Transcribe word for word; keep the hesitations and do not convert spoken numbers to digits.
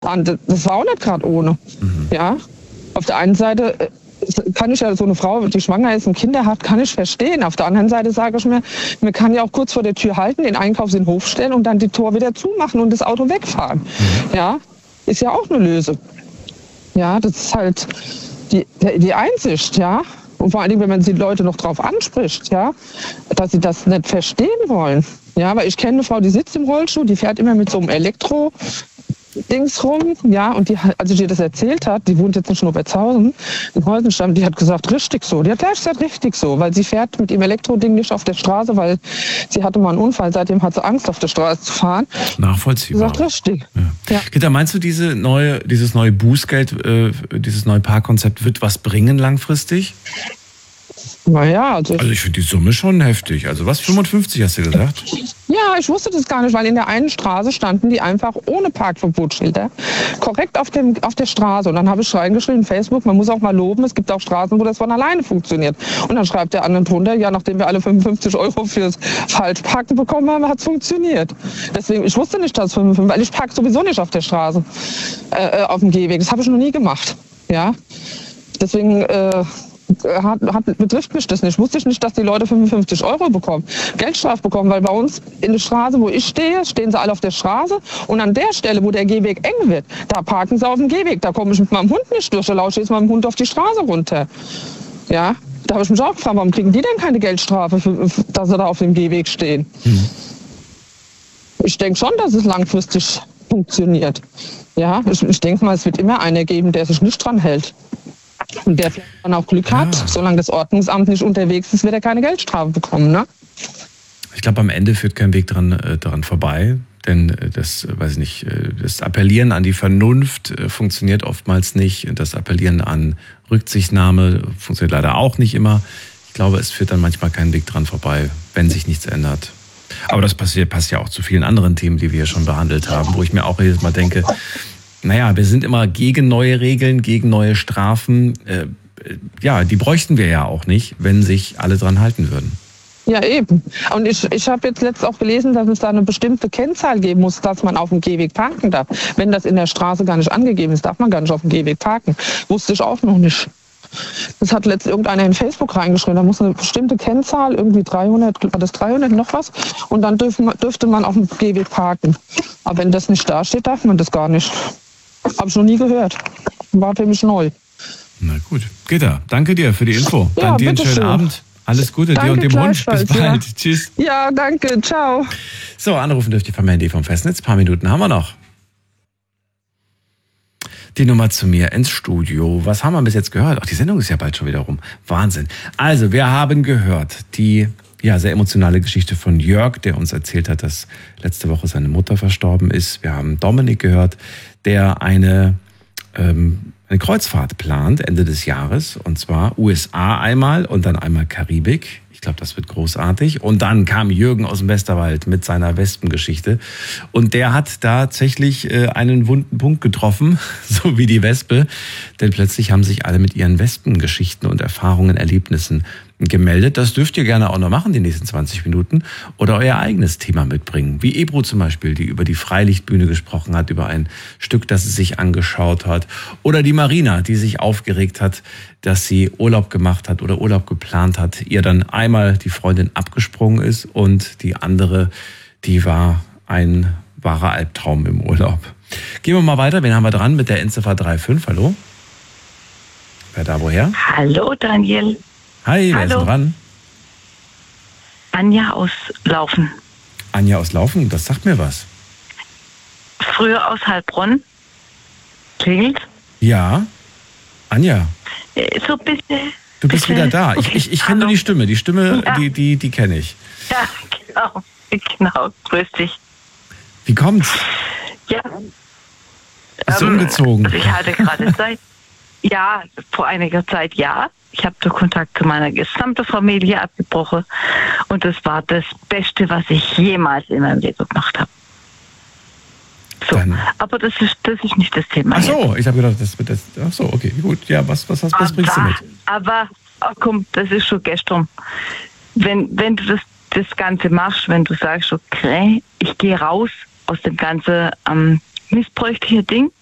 Das war auch nicht gerade ohne. Mhm. Ja, auf der einen Seite kann ich ja so eine Frau, die schwanger ist und Kinder hat, kann ich verstehen. Auf der anderen Seite sage ich mir, man kann ja auch kurz vor der Tür halten, den Einkauf in den Hof stellen und dann die Tor wieder zumachen und das Auto wegfahren. Mhm. Ja, ist ja auch eine Lösung. Ja, das ist halt die, die Einsicht, ja. Und vor allen Dingen, wenn man die Leute noch drauf anspricht, ja, dass sie das nicht verstehen wollen. Ja, weil ich kenne eine Frau, die sitzt im Rollstuhl, die fährt immer mit so einem Elektro Dings rum, ja, und die, als ich ihr das erzählt hat, die wohnt jetzt in Schnuppertshausen, in Heusenstamm, die hat gesagt, richtig so. Die hat gleich gesagt, richtig so, weil sie fährt mit ihrem Elektroding nicht auf der Straße, weil sie hatte mal einen Unfall, seitdem hat sie Angst, auf der Straße zu fahren. Nachvollziehbar. Sie sagt, richtig. Ja. Ja. Gitta, meinst du, diese neue, dieses neue Bußgeld, äh, dieses neue Parkkonzept wird was bringen langfristig? Naja, also... Also ich finde die Summe schon heftig. Also was, fünfundfünfzig hast du gesagt? Ja, ich wusste das gar nicht, weil in der einen Straße standen die einfach ohne Parkverbotsschilder korrekt auf, dem, auf der Straße. Und dann habe ich reingeschrieben, Facebook, man muss auch mal loben, es gibt auch Straßen, wo das von alleine funktioniert. Und dann schreibt der andere drunter, ja, nachdem wir alle fünfundfünfzig Euro fürs Falschparken bekommen haben, hat es funktioniert. Deswegen, ich wusste nicht, dass es fünfundfünfzig, weil ich parke sowieso nicht auf der Straße, äh, auf dem Gehweg. Das habe ich noch nie gemacht. Ja, deswegen... Äh, Hat, hat, betrifft mich das nicht. Wusste ich nicht, dass die Leute fünfundfünfzig Euro bekommen, Geldstrafe bekommen, weil bei uns in der Straße, wo ich stehe, stehen sie alle auf der Straße und an der Stelle, wo der Gehweg eng wird, da parken sie auf dem Gehweg. Da komme ich mit meinem Hund nicht durch, da lausche ich jetzt mit meinem Hund auf die Straße runter. Ja, da habe ich mich auch gefragt, warum kriegen die denn keine Geldstrafe, für, dass sie da auf dem Gehweg stehen? Mhm. Ich denke schon, dass es langfristig funktioniert. Ja, ich, ich denke mal, es wird immer einer geben, der sich nicht dran hält. Und der dann auch Glück hat, ja. Solange das Ordnungsamt nicht unterwegs ist, wird er keine Geldstrafe bekommen, ne? Ich glaube, am Ende führt kein Weg dran, äh, daran vorbei, denn äh, das, äh, weiß ich nicht, äh, das Appellieren an die Vernunft äh, funktioniert oftmals nicht. Das Appellieren an Rücksichtnahme funktioniert leider auch nicht immer. Ich glaube, es führt dann manchmal kein Weg dran vorbei, wenn sich nichts ändert. Aber das passiert, passt ja auch zu vielen anderen Themen, die wir schon behandelt haben, wo ich mir auch jedes Mal denke, naja, wir sind immer gegen neue Regeln, gegen neue Strafen. Äh, ja, die bräuchten wir ja auch nicht, wenn sich alle dran halten würden. Ja, eben. Und ich, ich habe jetzt letztens auch gelesen, dass es da eine bestimmte Kennzahl geben muss, dass man auf dem Gehweg parken darf. Wenn das in der Straße gar nicht angegeben ist, darf man gar nicht auf dem Gehweg parken. Wusste ich auch noch nicht. Das hat letztens irgendeiner in Facebook reingeschrieben. Da muss eine bestimmte Kennzahl, irgendwie dreihundert, war das dreihundert noch was? Und dann dürfte man, dürfte man auf dem Gehweg parken. Aber wenn das nicht da steht, darf man das gar nicht. Habe ich noch nie gehört. War für mich neu. Na gut. Gitta, danke dir für die Info. Ja, Dann dir einen schönen schön. Abend. Alles Gute Danke, dir und dem Hund. Bis bald. Ja. Tschüss. Ja, danke. Ciao. So, anrufen dürft ihr vom Handy vom Festnetz. Ein paar Minuten haben wir noch. Die Nummer zu mir ins Studio. Was haben wir bis jetzt gehört? Ach, die Sendung ist ja bald schon wieder rum. Wahnsinn. Also, wir haben gehört die ja, sehr emotionale Geschichte von Jörg, der uns erzählt hat, dass letzte Woche seine Mutter verstorben ist. Wir haben Dominik gehört, der eine, ähm, eine Kreuzfahrt plant Ende des Jahres. Und zwar U S A einmal und dann einmal Karibik. Ich glaube, das wird großartig. Und dann kam Jürgen aus dem Westerwald mit seiner Wespengeschichte. Und der hat tatsächlich äh, einen wunden Punkt getroffen, so wie die Wespe. Denn plötzlich haben sich alle mit ihren Wespengeschichten und Erfahrungen, Erlebnissen gemeldet. Das dürft ihr gerne auch noch machen, die nächsten zwanzig Minuten. Oder euer eigenes Thema mitbringen. Wie Ebru zum Beispiel, die über die Freilichtbühne gesprochen hat, über ein Stück, das sie sich angeschaut hat. Oder die Marina, die sich aufgeregt hat, dass sie Urlaub gemacht hat oder Urlaub geplant hat. Ihr dann einmal die Freundin abgesprungen ist und die andere, die war ein wahrer Albtraum im Urlaub. Gehen wir mal weiter. Wen haben wir dran mit der Endziffer drei fünf? Hallo? Wer da woher? Hallo Daniel. Hi, wer Hallo. ist denn dran? Anja aus Laufen. Anja aus Laufen, das sagt mir was. Früher aus Heilbronn. Klingelt? Ja. Anja. So ein bisschen. Du bist bisschen, wieder da. Ich, ich, ich kenne nur die Stimme. Die Stimme, ja. die, die, die kenne ich. Ja, genau. Genau. Grüß dich. Wie kommt's? Ja. Bist du ähm, umgezogen? Also ich hatte gerade Zeit. Ja, vor einiger Zeit ja. Ich habe den Kontakt zu meiner gesamten Familie abgebrochen. Und das war das Beste, was ich jemals in meinem Leben gemacht habe. So. Dann. Aber das ist, das ist nicht das Thema. Ach so, ich habe gedacht, das wird das. Ach so, okay, gut. Ja, was, was, was, was bringst du mit? Aber, oh, komm, das ist schon gestern. Wenn, wenn du das, das Ganze machst, wenn du sagst, okay, ich gehe raus aus dem ganzen ähm, missbräuchlichen Ding